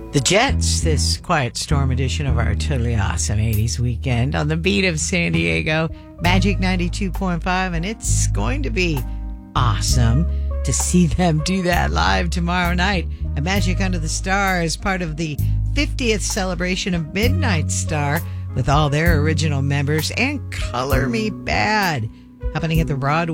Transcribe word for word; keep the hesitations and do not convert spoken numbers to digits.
The Jets, this quiet storm edition of our totally awesome eighties weekend on the beat of San Diego, Magic ninety-two point five, and it's going to be awesome to see them do that live tomorrow night at Magic Under the Stars, part of the fiftieth celebration of Midnight Star with all their original members and Color Me Bad happening at the Broadway